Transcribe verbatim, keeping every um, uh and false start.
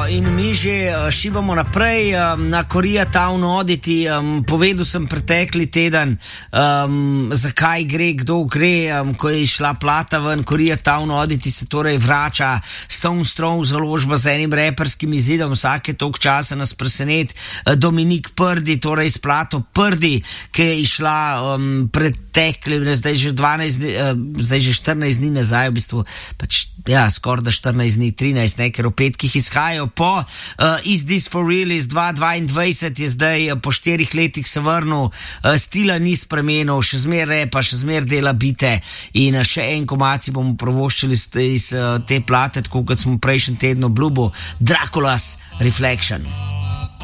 in mi že šibamo naprej na Koreatown Oddity. Um, povedal sem pretekli teden, um, zakaj gre, kdo gre, um, ko je šla plata ven. Koreatown Oddity se torej vrača, Stone Strong založba z enim reperskim izidom, vsake toliko časa nas presenet. Dominik Prdi, torej s plato Prdi, ki je išla um, pretekli, zdaj že dvanajst dni, uh, zdaj že štirinajst dni nazaj, v bistvu pač, ja, skoraj da štirinajst dni, trinajst, ne, ker v petkih izhajajo po uh, Is This For Real iz dva tisoč dvaindvajset, je zdaj uh, po štirih letih se vrnil, uh, stila ni spremenil, še zmer repa, še zmer dela bite in uh, še en komaci bomo provoščili iz, iz uh, te plate, tako kot smo prejšnji teden obljubil, Dracula's Reflection.